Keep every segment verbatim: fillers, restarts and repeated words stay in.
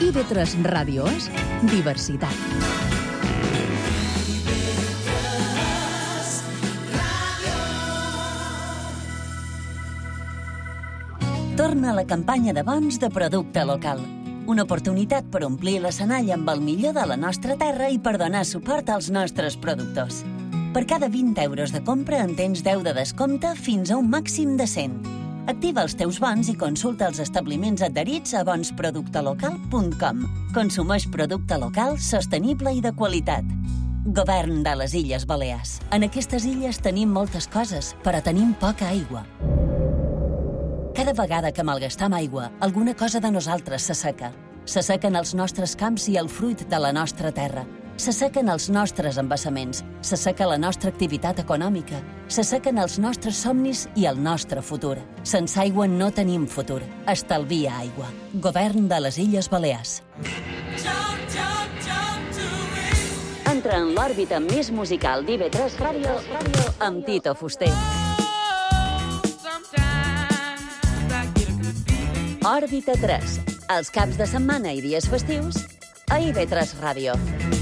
I V tres Ràdio és diversitat. Torna la campanya de bons de producte local. Una oportunitat per omplir l'escenari amb el millor de la nostra terra i per donar suport als nostres productors. Per cada vint euros de compra en tens deu de descompte fins a un màxim de cent. Activa els teus bons i consulta els establiments adherits a bons producte local punt com. Consumeix producte local, sostenible i de qualitat. Govern de les Illes Balears. En aquestes illes tenim moltes coses, però tenim poca aigua. Cada vegada que malgastam aigua, alguna cosa de nosaltres s'asseca. S'assequen els nostres camps i el fruit de la nostra terra. S'assequen els nostres embassaments. S'asseca la nostra activitat econòmica. S'assequen els nostres somnis i el nostre futur. Sense aigua no tenim futur. Estalvia aigua. Govern de les Illes Balears. Entra en l'òrbita més musical d'I V tres Ràdio amb Tito Fuster. Òrbita tres. Els caps de setmana i dies festius a I V tres Ràdio.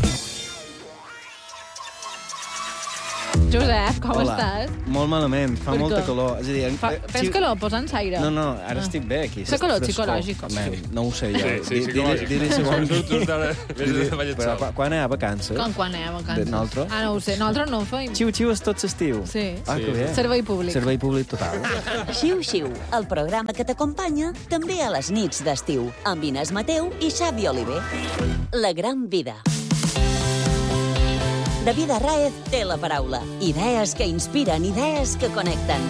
Josep, com Hola. estàs? Molt malament, fa Per molta què? calor. És a dir, Fa... eh, Tens xi- calor? Posa'ns aire. No, no, ara Ah. estic bé aquí. Fa calor Frescor. psicològic. Man, no ho sé jo. Sí, sí, Di- psicològic. Diré, diré segons... Tu estàs Diré- Però quan- quan hi ha vacances? Com quan hi ha vacances? De nosaltres? Ah, no ho sé. Nosaltres no ho feim. Xiu-xiu és tot l'estiu. Sí. Ah, que bé. Servei públic. Servei públic total. Xiu-xiu, el programa que t'acompanya també a les nits d'estiu, amb Inés Mateu i Xavi Oliver. La gran vida. David Arraez té la paraula. Idees que inspiren, idees que connecten.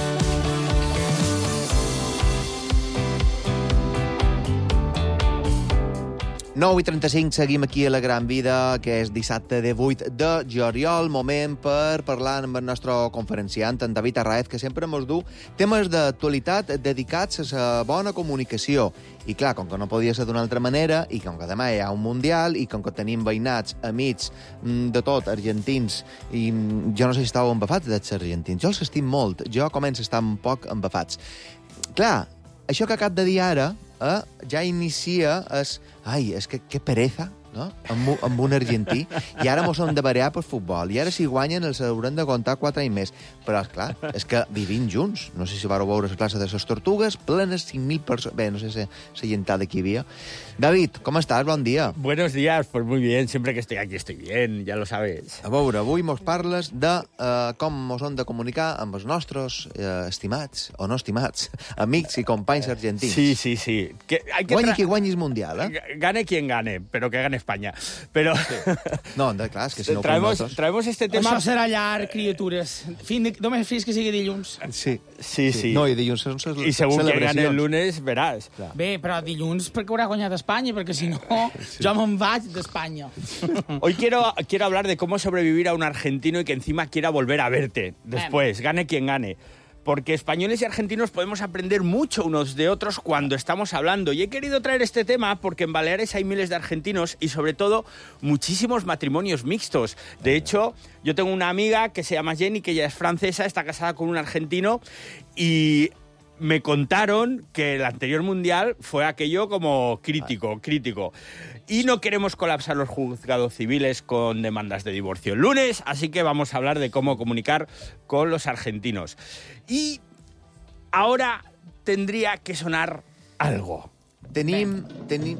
nou i trenta-cinc, seguim aquí a La Gran Vida, que és dissabte de vuit de juliol, moment per parlar amb el nostre conferenciant, en David Arraez, que sempre ens du temes d'actualitat dedicats a la bona comunicació. I clar, com que no podia ser d'una altra manera, i com que demà hi ha un Mundial, i com que tenim veïnats, amics, de tot, argentins, i jo no sé si estàu embafats dels argentins. Jo els estim molt, jo començo a estar un poc embafats. Clar, això que acabo de dir ara eh, ja inicia es... Ai, és que que pereza, no? Amb, amb un argentí. I ara mos hem de barallar per futbol. I ara si guanyen els haurem de comptar quatre anys més. Però, esclar, és que vivim junts. No sé si vareu veure la plaça de les Tortugues, plenes cinc mil persones... Bé, no sé si la llentada que hi havia. David, com estàs? Bon dia. Buenos días, pues muy bien. Siempre que estoy aquí estoy bien, ya lo sabes. A veure, avui mos parles de uh, com mos hem de comunicar amb els nostres uh, estimats, o no estimats, amics i companys argentins. Sí, sí, sí. Que hay que Guanyi tra- qui guanyi el Mundial, eh? Gane quien gane, pero que gane España. Pero No, de, clar, és que si no ho fem traemos, nosaltres... traemos este tema... Això serà llarg, criatures. Fin de... Només fins que sigui dilluns. Sí. Sí, sí. No, i dilluns són les Y según quien gane el celebracions. lunes, verás. Bé, però dilluns perquè haurà guanyat Espanya, perquè si no, sí. jo me'n vaig d'Espanya. Hoy quiero, quiero hablar de cómo sobrevivir a un argentino y que encima quiera volver a verte después, gane quien gane. Porque españoles y argentinos podemos aprender mucho unos de otros cuando estamos hablando. Y he querido traer este tema porque en Baleares hay miles de argentinos y, sobre todo, muchísimos matrimonios mixtos. De hecho, yo tengo una amiga que se llama Jenny, que ella es francesa, está casada con un argentino y... me contaron que el anterior mundial fue aquello como crítico, crítico. Y no queremos colapsar los juzgados civiles con demandas de divorcio el lunes, así que vamos a hablar de cómo comunicar con los argentinos. Y ahora tendría que sonar algo. Tenim... tenim...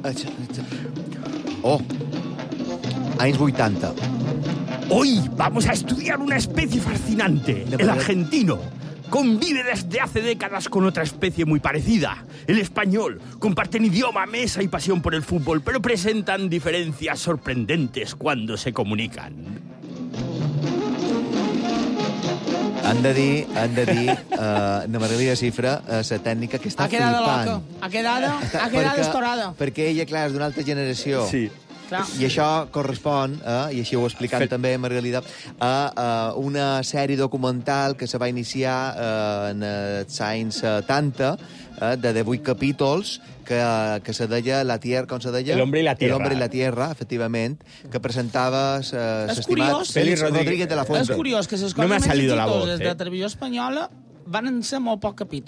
Oh! Anys vuitanta. Hoy vamos a estudiar una especie fascinante, De el verdad. argentino. Convive desde hace décadas con otra especie muy parecida, el español. Comparten idioma, mesa y pasión por el fútbol, pero presentan diferencias sorprendentes cuando se comunican. Han de dir, han de dir, uh, de Margarida Cifra, uh, la tècnica que està Ha quedat flipant. loca. Ha quedat, ha quedat Perquè- estorada. Perquè ella, clar, és d'una altra generació. Sí. Clar. I això correspon, eh, i així ho ha explicat Fet. també Margalida, a, a una sèrie documental que se va iniciar eh, en els anys setanta, eh, de divuit capítols, que, que se deia La Tierra, com se deia? El hombre y la tierra. El hombre y la tierra, efectivament, que presentava És l'estimat curiós. Félix Félix Rodríguez de la És Fuente. curiós que les No coses me ha més salido la exitoses voz, de eh? Televisió Espanyola van ser molt pocs capítols.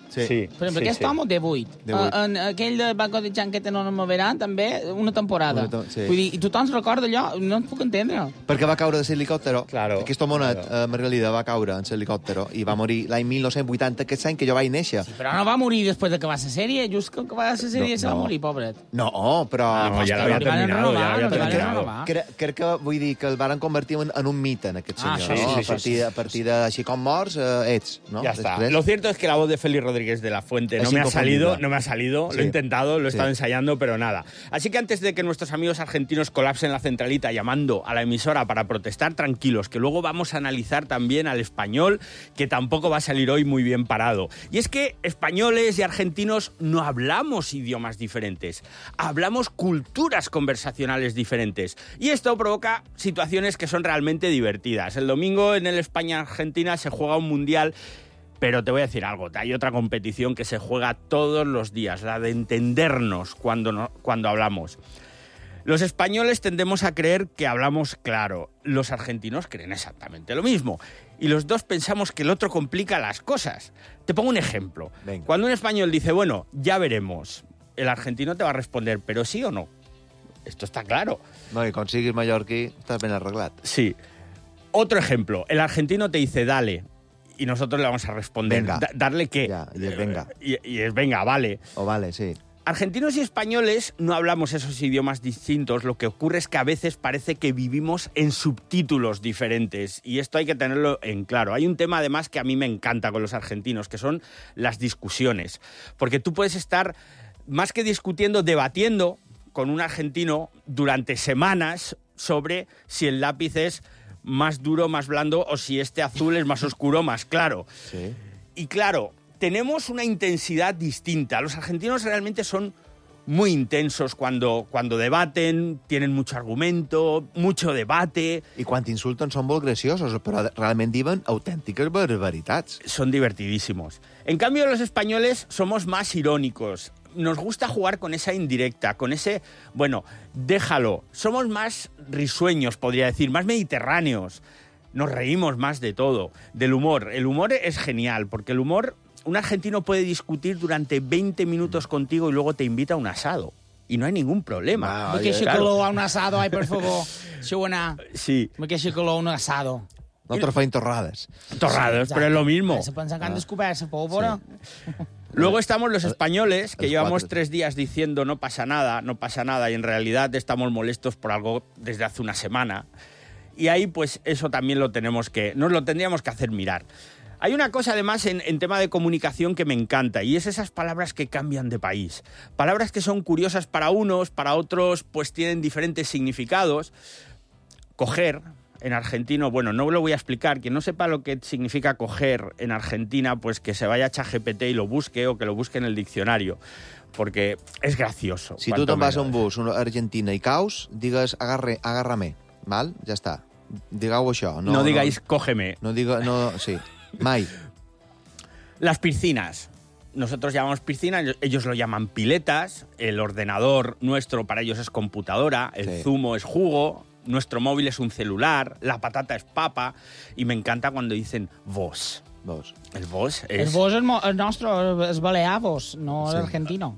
Sí. Sí, Per exemple, sí, aquest sí. home té vuit. De vuit. Uh, en aquell de Banco de Chan que tenen el Moverà, també, una temporada. Una to- sí. Vull dir, i tothom es recorda allò, no et puc entendre. Perquè va caure de l'helicòptero. Claro. Aquest homonet, Claro. eh, Margalida, va caure en l'helicòptero i va morir l'any mil nou-cents vuitanta, aquest any que jo vaig néixer. Però no va morir després d'acabar la sèrie, just que va la sèrie No, se va no. morir, pobret. No, però... No, ja l'havia li van terminado, renovar, ja l'havia li van terminado. renovar. Crec, crec que vull dir que el varen convertir en, en un mite, en aquest Ah, senyor. sí, no? sí, a sí, partir, sí, sí. a partir de així com morts, eh, ets, no? Ya está. Després- Lo cierto es que la voz de Félix Rodríguez de la Fuente Es no me ha inconfundible. salido, no me ha salido, lo Sí. he intentado, lo he Sí. estado ensayando, pero nada. Así que antes de que nuestros amigos argentinos colapsen la centralita llamando a la emisora para protestar, tranquilos, que luego vamos a analizar también al español, que tampoco va a salir hoy muy bien parado. Y es que españoles y argentinos no hablamos idiomas diferentes, hablamos culturas conversacionales diferentes. Y esto provoca situaciones que son realmente divertidas. El domingo en el España-Argentina se juega un mundial. Pero te voy a decir algo, hay otra competición que se juega todos los días, la de entendernos cuando, no, cuando hablamos. Los españoles tendemos a creer que hablamos claro, los argentinos creen exactamente lo mismo. Y los dos pensamos que el otro complica las cosas. Te pongo un ejemplo. Venga. Cuando un español dice, bueno, ya veremos, el argentino te va a responder, ¿pero sí o no? Esto está claro. No, i quan siguis mallorquí, estàs ben arreglat. Sí. Otro ejemplo, el argentino te dice, dale, y nosotros le vamos a responder, Venga. "Da- ¿darle qué? Ya, y es venga. Y, y es venga, vale. O vale, sí. Argentinos y españoles no hablamos esos idiomas distintos, lo que ocurre es que a veces parece que vivimos en subtítulos diferentes y esto hay que tenerlo en claro. Hay un tema además que a mí me encanta con los argentinos, que son las discusiones, porque tú puedes estar más que discutiendo, debatiendo con un argentino durante semanas sobre si el lápiz es más duro, más blando o si este azul es más oscuro, más claro. Sí. Y claro, tenemos una intensidad distinta. Los argentinos realmente son muy intensos cuando, cuando debaten, tienen mucho argumento, mucho debate, I quan t'insulten són molt graciosos, però realment diuen autèntiques barbaritats. son divertidísimos. En cambio, los españoles somos más irónicos. Nos gusta jugar con esa indirecta, con ese, bueno, déjalo. Somos más risueños, podría decir, más mediterráneos. Nos reímos más de todo, del humor. El humor es genial, porque el humor, un argentino puede discutir durante veinte minutos contigo y luego te invita a un asado. Y no hay ningún problema. Ah, Me queixa claro. calor a un asado, ai, per favor. Deixeu anar. Sí, Me queixa calor a un asado. Nosaltres feim torrades. torrados, pero es lo mismo. Se pensa que han descobert la pólvora. Luego estamos los españoles, que los llevamos cuatro. tres días diciendo no pasa nada, no pasa nada, y en realidad estamos molestos por algo desde hace una semana. Y ahí, pues, eso también lo tenemos que, nos lo tendríamos que hacer mirar. Hay una cosa, además, en, en tema de comunicación que me encanta, y es esas palabras que cambian de país. Palabras que son curiosas para unos, para otros, pues tienen diferentes significados. Coger, en argentino, bueno, no lo voy a explicar. Quien no sepa lo que significa coger en Argentina, pues que se vaya a ChatGPT y lo busque, o que lo busque en el diccionario, porque es gracioso. Si tu cuanto te'n vas a menos. un bus a Argentina i caus, digues agarre, agárrame, val? Ja està. Digueu això. No, No, digáis cógeme. No, no diga, no, sí. Mai. Las piscinas. Nosotros llamamos piscina, ellos- ellos lo llaman piletas. El ordenador nuestro para ellos es computadora. El Sí. zumo es jugo. Nuestro móvil es un celular. La patata es papa. Y me encanta cuando dicen vos. Vos. El vos El es... vos és mo- el nostre, és balear, vos, no Sí. l'argentino.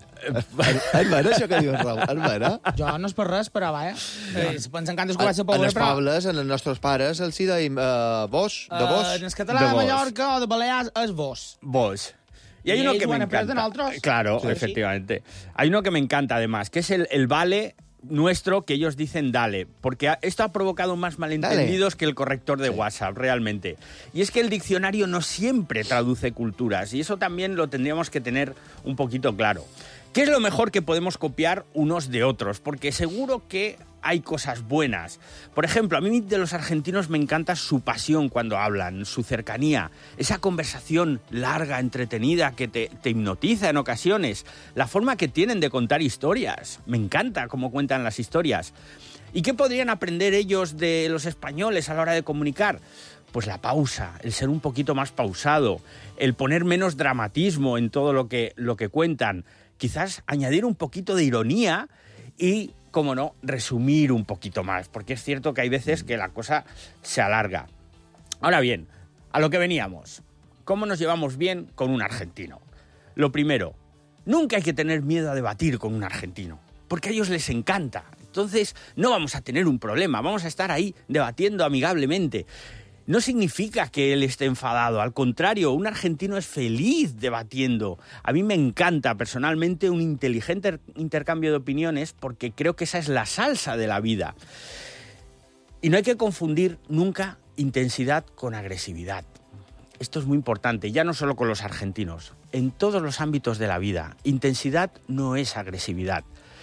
És vera, això que dius, Raül? És vera? Jo no és per res, però, vaja. Eh, se pensen que han descobert la En pólvora, les però... pobles, en els nostres pares, els hi deim uh, vos, de vos. Eh, en el català De de vos. Mallorca o de Balears és vos. Vos. Y hay Y uno ellos que me van a aprender encanta. de nosotros. Claro, Sí, efectivamente. Hay uno que me encanta además, que es el, el vale nuestro, que ellos dicen dale, porque ha- esto ha provocado más malentendidos que el corrector de WhatsApp, realmente. Y es que el diccionario no siempre traduce culturas, y eso también lo tendríamos que tener un poquito claro. ¿Qué es lo mejor que podemos copiar unos de otros? Porque seguro que hay cosas buenas. Por ejemplo, a mí de los argentinos me encanta su pasión cuando hablan, su cercanía, esa conversación larga, entretenida, que te, te hipnotiza en ocasiones, la forma que tienen de contar historias. Me encanta cómo cuentan las historias. ¿Y qué podrían aprender ellos de los españoles a la hora de comunicar? Pues la pausa, el ser un poquito más pausado, el poner menos dramatismo en todo lo que, lo que cuentan, quizás añadir un poquito de ironía y, como no, resumir un poquito más, porque es cierto que hay veces que la cosa se alarga. Ahora bien, a lo que veníamos, ¿cómo nos llevamos bien con un argentino? Lo primero, nunca hay que tener miedo a debatir con un argentino, porque a ellos les encanta. Entonces, no vamos a tener un problema, vamos a estar ahí debatiendo amigablemente. No significa que él esté enfadado, al contrario, un argentino es feliz debatiendo. A mí me encanta personalmente un inteligente intercambio de opiniones porque creo que esa es la salsa de la vida. Y no hay que confundir nunca intensidad con agresividad. Esto es muy importante, ya no solo con los argentinos, en todos los ámbitos de la vida. Intensidad no es agresividad.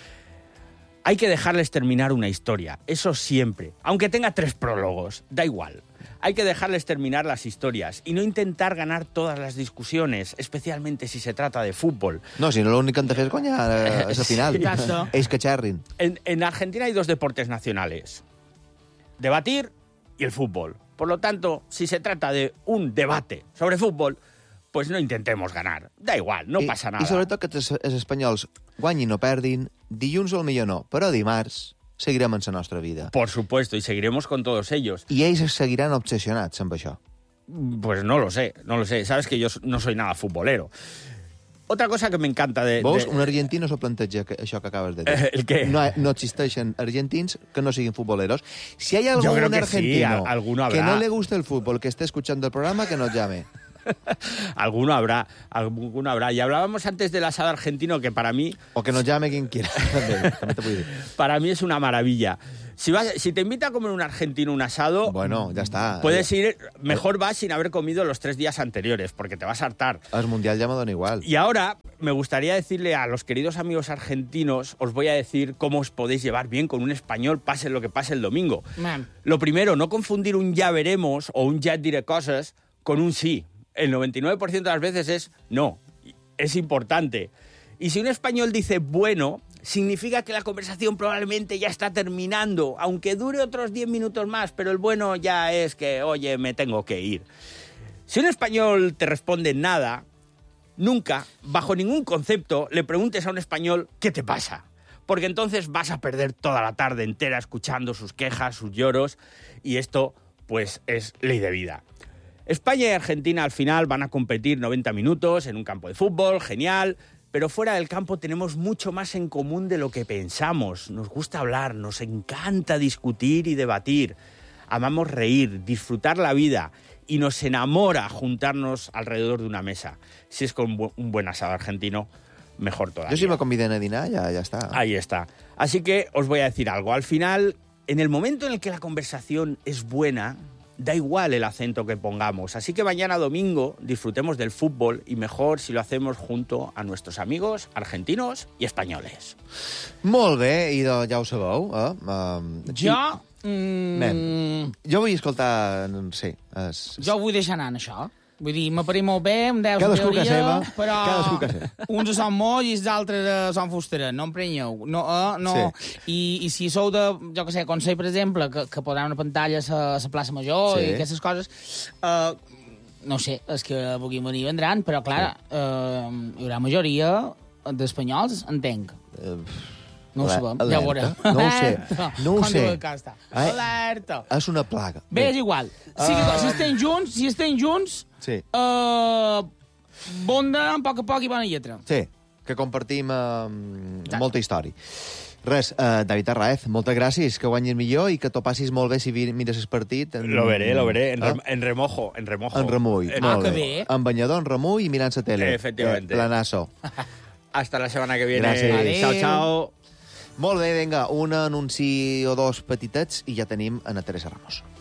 Hay que dejarles terminar una historia, eso siempre, aunque tenga tres prólogos, da igual. Hay que dejarles terminar las historias y no intentar ganar todas las discusiones, especialmente si se trata de fútbol. No, si no l'únic que han de fer és guanyar a la final. Exacto. Ells que xerrin. En, en Argentina hay dos deportes nacionales, debatir y el fútbol. Por lo tanto, si se trata de un debate sobre fútbol, pues no intentemos ganar. Da igual, no I, pasa nada. I sobretot que els, els espanyols guanyin o perdin, dilluns o millor no, però dimarts seguirem en la nostra vida. Por supuesto, y seguiremos con todos ellos. I ells seguiran obsessionats amb això. Pues no lo sé, no lo sé. Sabes que yo no soy nada futbolero. Otra cosa que me encanta de... Veus? de... Un argentí no s'ho planteja, que, això que acabes de dir. Eh, el què? No, no existeixen argentins que no siguin futboleros. Si hay algún creo que argentino sí, alguno habrá. que no le guste el fútbol, que esté escuchando el programa, que nos llame. alguno habrá, alguno habrá. Y hablábamos antes del asado argentino, que para mí... O que nos llame quien quiera. També, també te puedo dir. Para mí es una maravilla. Si, vas, si te invita a comer un argentino un asado... Bueno, ya está. Puedes ir... Mejor vas sin haber comido los tres días anteriores, porque te vas a hartar. El Mundial ya me dona igual. Y ahora me gustaría decirle a los queridos amigos argentinos, os voy a decir cómo os podéis llevar bien con un español, pase lo que pase el domingo. Man. Lo primero, no confundir un ya veremos o un ya diré cosas con un sí. El noventa y nueve por ciento de las veces es no. Es importante. Y si un español dice bueno, significa que la conversación probablemente ya está terminando, aunque dure otros diez minutos más, pero el bueno ya es que, oye, me tengo que ir. Si un español te responde nada, nunca, bajo ningún concepto, le preguntes a un español ¿qué te pasa? Porque entonces vas a perder toda la tarde entera escuchando sus quejas, sus lloros, y esto, pues, es ley de vida. España y Argentina al final van a competir noventa minutos en un campo de fútbol, genial, pero fuera del campo tenemos mucho más en común de lo que pensamos. Nos gusta hablar, nos encanta discutir y debatir. Amamos reír, disfrutar la vida y nos enamora juntarnos alrededor de una mesa. Si es con un buen asado argentino, mejor todavía. Yo si me conviden a dinar, ya, ya está. Ahí está. Así que os voy a decir algo. Al final, en el momento en el que la conversación es buena, da igual el acento que pongamos. Así que mañana domingo disfrutemos del fútbol y mejor si lo hacemos junto a nuestros amigos argentinos y españoles. Molt bé, i doncs ja ho sabeu. Eh? Uh, Jo... Mm, Ben, jo vull escoltar... No sé... Es... jo vull deixar anar en això. Vull dir, m'apareix molt bé, em deus Cadascú que teoria, seva, però cadascú que seva. uns són molls i els altres eh, són fusteres, no emprenyeu. No, eh, no. Sí. I, I si sou de, jo què sé, Consell, per exemple, que, que posarà una pantalla a la plaça Major Sí. i aquestes coses, eh, no sé, és que vulguin venir vendran, però, clar, sí. eh, hi haurà majoria d'espanyols, entenc. Uh, No ho sabem, ja ho veurem. No ho sé, no ho Com sé. diu el Casta. Ai, Alerta. és una plaga. Bé, és igual. Si, Ah. si estem junts, si estem junts, Sí. uh, bonda a poc a poc i bona lletra. Sí, que compartim uh, molta història. Res, uh, David Arraez, moltes gràcies, que guanyis millor i que t'ho passis molt bé si mires el partit. En... Lo veré, lo veré. En, Ah? rem, en remojo, en remojo. En remull, En- molt que bé. bé. En banyador, en remull i mirant la tele. Efectivamente. Eh, planazo. Hasta la semana que viene. Gracias. Chao, Adeu. chao. Molt bé, vinga, un anunci o dos petitets i ja tenim a Teresa Ramos.